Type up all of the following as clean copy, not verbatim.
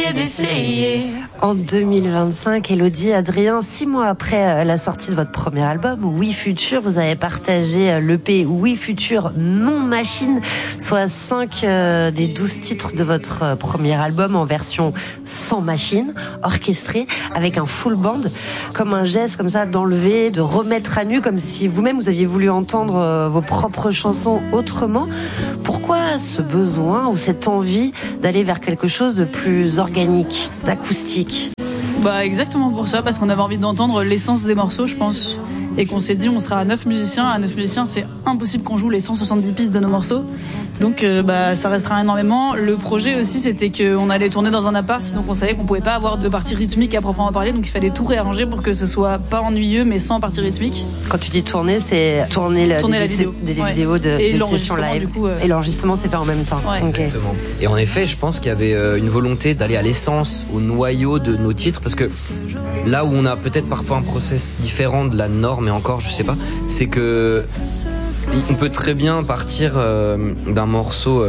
risquer d'essayer. En 2025, Elodie, Adrien, 6 mois après la sortie de votre premier album, Oui Futur, vous avez partagé l'EP Oui Futur Non Machine, soit 5 des 12 titres de votre premier album en version sans machine, orchestrée, avec un full band, comme un geste comme ça d'enlever, de remettre à nu, comme si vous-même vous aviez voulu entendre vos propres chansons autrement. Pourquoi ce besoin ou cette envie d'aller vers quelque chose de plus organique, d'acoustique? Bah exactement pour ça, parce qu'on avait envie d'entendre l'essence des morceaux, je pense, et qu'on s'est dit on sera à 9 musiciens. À 9 musiciens, c'est impossible qu'on joue les 170 pistes de nos morceaux. Donc ça restera énormément. Le projet aussi, c'était qu'on allait tourner dans un appart, donc on savait qu'on pouvait pas avoir de partie rythmique à proprement parler, donc il fallait tout réarranger pour que ce soit pas ennuyeux, mais sans partie rythmique. Quand tu dis tourner, c'est tourner la vidéo, des vidéos des sessions live. Du coup, et l'enregistrement, c'est fait en même temps. Ouais. Okay. Exactement. Et en effet, je pense qu'il y avait une volonté d'aller à l'essence, au noyau de nos titres, parce que là où on a peut-être parfois un process différent de la norme, et encore, je sais pas, c'est que on peut très bien partir d'un morceau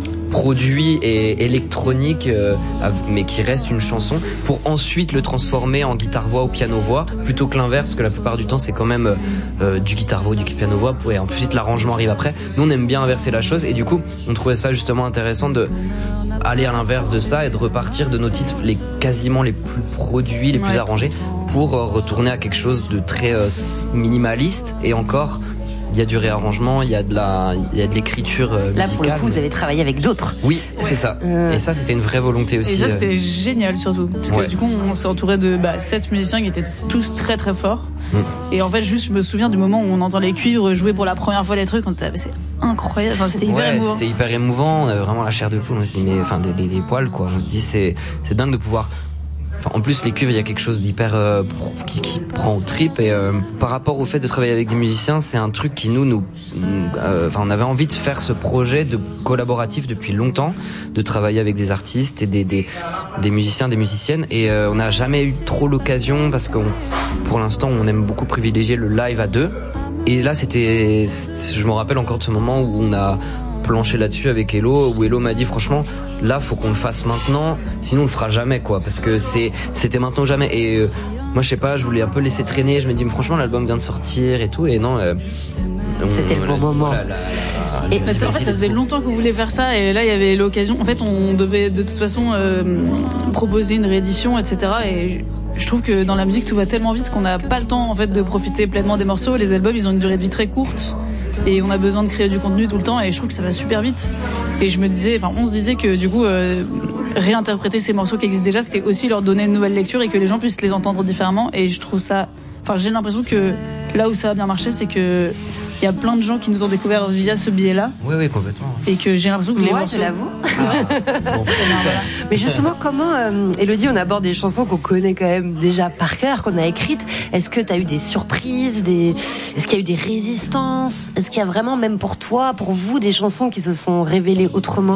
produit et électronique, mais qui reste une chanson, pour ensuite le transformer en guitare-voix ou piano-voix, plutôt que l'inverse, parce que la plupart du temps c'est quand même du guitare-voix ou du piano-voix, et ensuite l'arrangement arrive après. Nous on aime bien inverser la chose, et du coup on trouvait ça justement intéressant de aller à l'inverse de ça et de repartir de nos titres quasiment les plus produits, les plus arrangés, pour retourner à quelque chose de très minimaliste. Et encore, il y a du réarrangement, il y a de l'écriture musicale. Là, pour le coup, vous avez travaillé avec d'autres. Oui, c'est ça. Et ça, c'était une vraie volonté aussi. Et ça, c'était génial surtout. Parce que du coup, on s'est entouré de 7 musiciens qui étaient tous très très forts. Et en fait, juste, je me souviens du moment où on entend les cuivres jouer pour la première fois les trucs, c'est incroyable. Enfin, c'était hyper émouvant. C'était hyper émouvant. On avait vraiment la chair de poule. On se dit, mais enfin, des poils, quoi. On se dit, c'est dingue de pouvoir. En plus, les cuivres, il y a quelque chose d'hyper qui prend aux tripes, et par rapport au fait de travailler avec des musiciens, c'est un truc qui on avait envie de faire ce projet de collaboratif depuis longtemps, de travailler avec des artistes et des musiciens, des musiciennes, et on n'a jamais eu trop l'occasion, parce que pour l'instant, on aime beaucoup privilégier le live à deux. Et là, je me rappelle encore de ce moment où on a planché là-dessus avec Hello, où Hello m'a dit franchement là faut qu'on le fasse maintenant, sinon on le fera jamais, quoi, parce que c'était maintenant ou jamais. Et moi je sais pas, je voulais un peu laisser traîner, je me dis mais franchement l'album vient de sortir et tout, et non c'était le bon moment. En fait ça faisait longtemps qu'on voulait faire ça, et là il y avait l'occasion. En fait on devait de toute façon proposer une réédition, etc. Et je trouve que dans la musique tout va tellement vite qu'on n'a pas le temps en fait de profiter pleinement des morceaux. Les albums ils ont une durée de vie très courte, et on a besoin de créer du contenu tout le temps, et je trouve que ça va super vite. Et on se disait que du coup réinterpréter ces morceaux qui existent déjà, c'était aussi leur donner une nouvelle lecture et que les gens puissent les entendre différemment. Et je trouve ça, j'ai l'impression que là où ça a bien marché, c'est que il y a plein de gens qui nous ont découvert via ce biais-là. Oui, complètement. Et que j'ai l'impression que les morceaux... je l'avoue. C'est vrai. Mais justement, comment, Elodie, on aborde des chansons qu'on connaît quand même déjà par cœur, qu'on a écrites. Est-ce que tu as eu des surprises, est-ce qu'il y a eu des résistances? Est-ce qu'il y a vraiment, même pour toi, pour vous, des chansons qui se sont révélées autrement?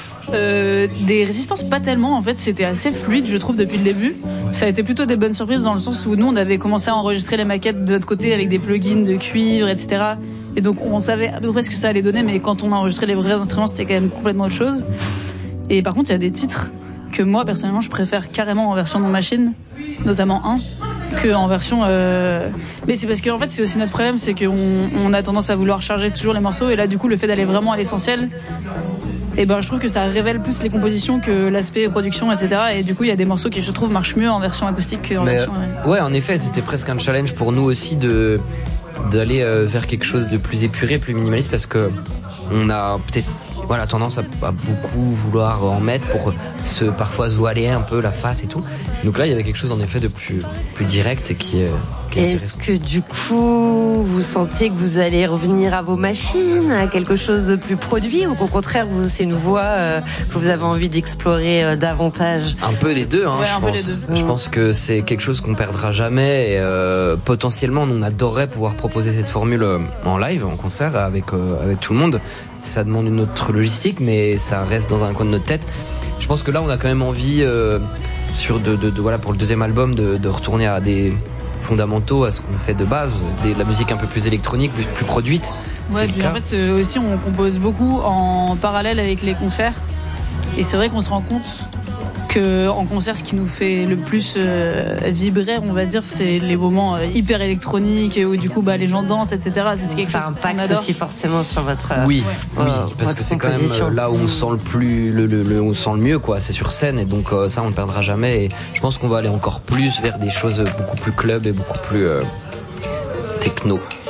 Des résistances pas tellement, en fait c'était assez fluide je trouve depuis le début. Ça a été plutôt des bonnes surprises, dans le sens où nous on avait commencé à enregistrer les maquettes de notre côté avec des plugins de cuivre, etc. Et donc on savait à peu près ce que ça allait donner, mais quand on a enregistré les vrais instruments c'était quand même complètement autre chose. Et par contre il y a des titres que moi personnellement je préfère carrément en version non machine, notamment un, que en version mais c'est parce que en fait c'est aussi notre problème, c'est qu'on a tendance à vouloir charger toujours les morceaux, et là du coup le fait d'aller vraiment à l'essentiel, et je trouve que ça révèle plus les compositions que l'aspect production, etc. Et du coup il y a des morceaux qui je trouve marchent mieux en version acoustique qu'en version ouais, en effet c'était presque un challenge pour nous aussi d'aller vers quelque chose de plus épuré, plus minimaliste, parce que on a peut-être tendance à beaucoup vouloir en mettre pour parfois se voiler un peu la face et tout. Donc là il y avait quelque chose en effet de plus direct et qui est Est-ce que du coup vous sentez que vous allez revenir à vos machines, à quelque chose de plus produit, ou qu'au contraire c'est une voie que vous avez envie d'explorer davantage? Un peu les deux, je pense. Je pense que c'est quelque chose qu'on perdra jamais, et potentiellement on adorerait pouvoir proposer cette formule en live, en concert avec tout le monde. Ça demande une autre logistique, mais ça reste dans un coin de notre tête. Je pense que là on a quand même envie pour le deuxième album de retourner à des fondamentaux, à ce qu'on fait de base, de la musique un peu plus électronique, plus produite. Ouais, puis en fait aussi on compose beaucoup en parallèle avec les concerts, et c'est vrai qu'on se rend compte que en concert, ce qui nous fait le plus vibrer, on va dire, c'est les moments hyper électroniques où du coup les gens dansent, etc. C'est quelque chose ça qu'on impacte adore. aussi forcément sur votre Oui, parce votre que c'est quand composition. même là où on sent le plus, où on sent le mieux, quoi. C'est sur scène, et donc ça on ne perdra jamais. Et je pense qu'on va aller encore plus vers des choses beaucoup plus club et beaucoup plus techno.